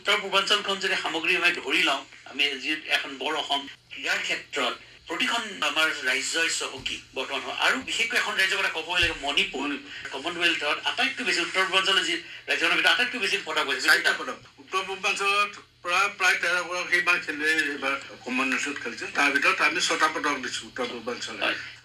উত্তৰ পূৰ্বাঞ্চলখন যদি সামগ্ৰিকভাৱে ধৰি লওঁ আমি যি এখন বৰ অসম ক্ৰীড়াৰ ক্ষেত্ৰত প্ৰতিখন আমাৰ ৰাজ্যই চহকী বৰ্তমান আৰু বিশেষকৈ এখন ৰাজ্যৰ কথা ক'বই লাগে মণিপুৰ কমনৱেলথত আটাইতকৈ বেছি উত্তৰ পূৰ্বাঞ্চলৰ যি ৰাজ্যখনৰ ভিতৰত আটাইতকৈ বেছি পদক হৈছে উত্তৰ পূৰ্বাঞ্চলত প্ৰায় 13গৰাকীমান খেলুৱৈ এইবাৰ কমনৱেলথত খেলিছে তাৰ ভিতৰত আমি 6টা পদক দিছোঁ উত্তৰ পূৰ্বাঞ্চলত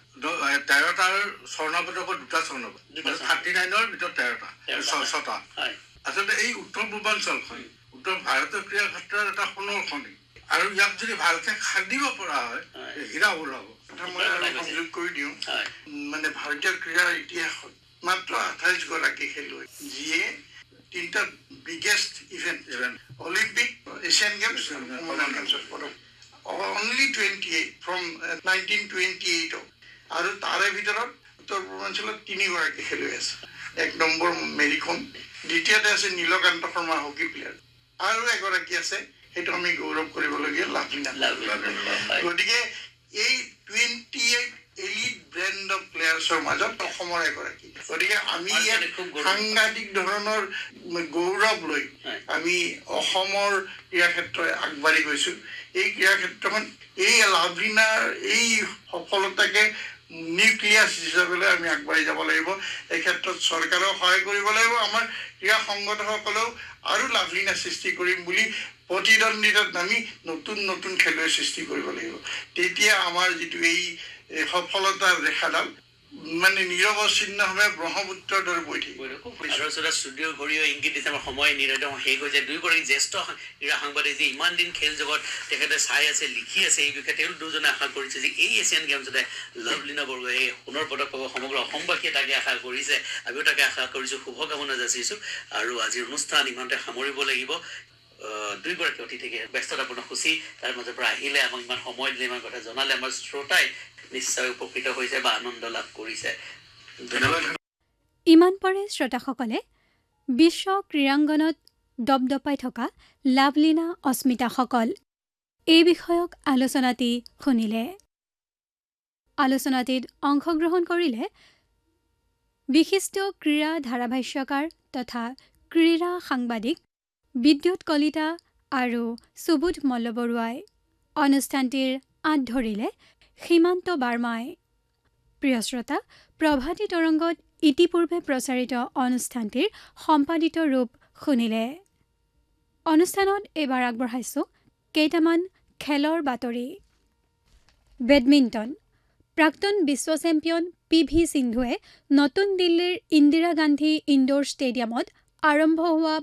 13টাৰ স্বৰ্ণ পদকৰ 2টা স্বৰ্ণ পদক 39ৰ ভিতৰত 6টা আচলতে এই উত্তৰ পূৰ্বাঞ্চলখন উত্তৰ ভাৰতীয় ক্ৰীড়া ক্ষেত্ৰৰ এটা সোণৰ খনি আৰু ইয়াক যদি ভালকে খান্দিব পৰা হয় হীৰা ওলাব মই সংযোগ কৰি দিওঁ মানে ভাৰতীয় ক্ৰীড়াৰ ইতিহাসত মাত্ৰ 28 গৰাকী খেলুৱৈ যিয়ে 3টা biggest event Olympic Asian games Commonwealth গেমছত পদক অনলি 28 ফ্ৰম 1928 আৰু তাৰে ভিতৰত উত্তৰ পূৰ্বাঞ্চলত 3 গৰাকী খেলুৱৈ আছে 1 নম্বৰ মেৰী কম দ্বিতীয়তে আছে নীলকান্ত শৰ্মা হকী প্লেয়াৰ আৰু এগৰাকী আছে সেইটো আমি গৌৰৱ কৰিবলগীয়া লাভলিনা গতিকে এই 28 এলিট ব্ৰেণ্ড অফ প্লেয়াৰ্ছৰ মাজত অসমৰ এগৰাকী গতিকে আমি ইয়াত সাংঘাতিক ধৰণৰ গৌৰৱ লৈ আমি অসমৰ ক্ৰীড়া ক্ষেত্ৰত আগবাঢ়ি গৈছোঁ এই ক্ৰীড়া ক্ষেত্ৰখন এই লাভলিনাৰ এই সফলতাকে নিউক্লিয়াছ হিচাপে আমি আগবাঢ়ি যাব লাগিব এই ক্ষেত্ৰত চৰকাৰেও সহায় কৰিব লাগিব আমাৰ ক্ৰীড়া সংগঠকসকলেও আৰু লাভলিনা সৃষ্টি কৰিম বুলি প্ৰতিদ্বন্দ্বিতাত নামি নতুন খেলুৱৈ সৃষ্টি কৰিব লাগিব তেতিয়া আমাৰ যিটো এই সফলতাৰ ৰেখাডাল মানে নিৰৱচ্ছিন্নভাৱে ব্ৰহ্মপুত্ৰৰ দৰে বৈ থাকিব ষ্টুডিঅ' ঘূৰিও ইংগিত দিছে আমাৰ সময় নিৰৱচ্ছিন্ন শেষ হৈছে 2গৰাকী জ্যেষ্ঠ ক্ৰীড়া সাংবাদিক যে ইমান দিন খেল জগত তেখেতে চাই আছে লিখি আছে এই বিষয়ে তেওঁলোক দুজনে আশা কৰিছে যে এই এছিয়ান গেমছতে লাভলিনা বৰগোহাঁই এই সোণৰ পদক পাব সমগ্ৰ অসমবাসীয়ে তাকে আশা কৰিছে আমিও তাকে আশা কৰিছোঁ শুভকামনা যাচিছোঁ আৰু আজিৰ অনুষ্ঠান ইমানতে সামৰিব লাগিব 2গৰাকী অতিথিকে ব্যস্ততাপূৰ্ণ সূচী তাৰ মাজৰ পৰা আহিলে আমাক ইমান সময় দিলে ইমান কথা জনালে আমাৰ শ্ৰোতাই নিশ্চয় উপকৃত হৈছে বা আনন্দ লাভ কৰিছে ইমান পৰে শ্ৰোতাসকলে বিশ্ব ক্ৰীড়াংগনত দপদপাই থকা লাভলিনা অস্মিতাসকল এই বিষয়ক আলোচনাটি শুনিলে আলোচনাটিত অংশগ্ৰহণ কৰিলে বিশিষ্ট ক্ৰীড়া ধাৰাভাষ্যকাৰ তথা ক্ৰীড়া সাংবাদিক বিদ্যুৎ কলিতা আৰু সুবোধ মল্লবৰুৱাই অনুষ্ঠানটিৰ আঁত ধৰিলে সীমান্ত বাৰ্মাই প্ৰিয় শ্ৰোতা প্ৰভাতী তৰংগত ইতিপূৰ্বে প্ৰচাৰিত অনুষ্ঠানটিৰ সম্পাদিত ৰূপ শুনিলে অনুষ্ঠানত এইবাৰ আগবঢ়াইছোঁ কেইটামান খেলৰ বাতৰি বেডমিণ্টন প্ৰাক্তন বিশ্ব চেম্পিয়ন PV সিন্ধুৱে নতুন দিল্লীৰ ইন্দিৰা গান্ধী ইনডোৰ ষ্টেডিয়ামত আৰম্ভ হোৱা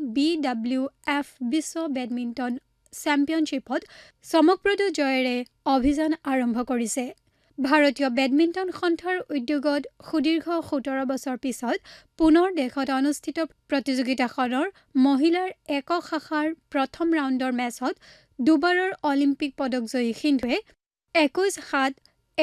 BWF বিশ্ব বেডমিণ্টন চেম্পিয়নশ্বিপত চমকপ্ৰদ জয়েৰে অভিযান আৰম্ভ কৰিছে ভাৰতীয় বেডমিণ্টন সন্থাৰ উদ্যোগত সুদীৰ্ঘ 17 বছৰ পিছত পুনৰ দেশত অনুষ্ঠিত প্ৰতিযোগিতাখনৰ মহিলাৰ একক শাখাৰ প্ৰথম ৰাউণ্ডৰ মেচত দুবাৰৰ অলিম্পিক পদকজয়ী সিন্ধুৱে 21-7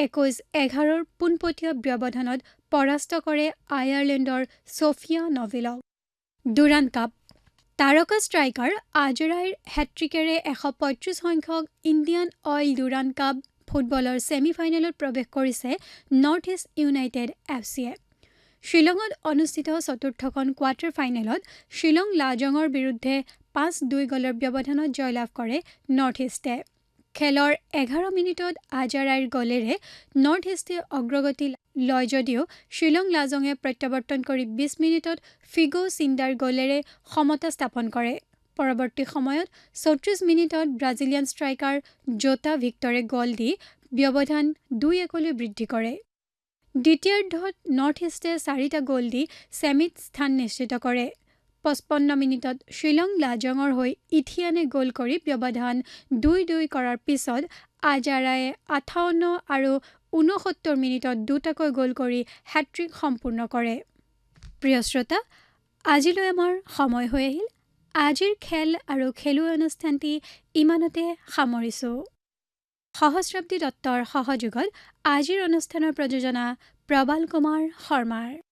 21-11 পোনপটীয়া ব্যৱধানত পৰাস্ত কৰে আয়াৰলেণ্ডৰ ছফিয়া নভিলক ডুৰাণ্ড কাপ তাৰকা ষ্ট্ৰাইকাৰ আজৰাইৰ হেট্ৰিকেৰে 135 সংখ্যক ইণ্ডিয়ান অইল ডুৰাণ্ড কাপ ফুটবলৰ ছেমিফাইনেলত প্ৰৱেশ কৰিছে নৰ্থ ইষ্ট ইউনাইটেড FCয়ে শ্বিলঙত অনুষ্ঠিত চতুৰ্থখন কোৱাৰ্টাৰ ফাইনেলত শ্বিলং লাজঙৰ বিৰুদ্ধে 5-2 গলৰ ব্যৱধানত জয়লাভ কৰে নৰ্থ ইষ্টে খেলৰ 11 মিনিটত আজৰাইৰ গলেৰে নৰ্থ ইষ্টে অগ্ৰগতি লয় যদিও শ্বিলং লাজঙে প্ৰত্যাৱৰ্তন কৰি 20 মিনিটত ফিগো চিণ্ডাৰ গলেৰে সমতা স্থাপন কৰে পৰৱৰ্তী সময়ত 34 মিনিটত ব্ৰাজিলিয়ান ষ্ট্ৰাইকাৰ জোটা ভিক্টৰে গল দি ব্যৱধান 2-1লৈ বৃদ্ধি কৰে দ্বিতীয়াৰ্ধত নৰ্থ ইষ্টে 4টা গল দি ছেমিত স্থান নিশ্চিত কৰে 55 মিনিটত শ্বিলং লাজঙৰ হৈ ইথিয়ানে গল কৰি ব্যৱধান 2-2 কৰাৰ পিছত আজাৰায়ে 58 আৰু 69 মিনিটত দুটাকৈ গল কৰি হ্যাট্ৰিক সম্পূৰ্ণ কৰে প্ৰিয় শ্ৰোতা আজিলৈ আমাৰ সময় হৈ আহিল আজিৰ খেল আৰু খেলুৱৈ অনুষ্ঠানটি ইমানতে সামৰিছোঁ সহস্ৰাব্দী দত্তৰ সহযোগত আজিৰ অনুষ্ঠানৰ প্ৰযোজনা প্ৰবাল কুমাৰ শৰ্মাৰ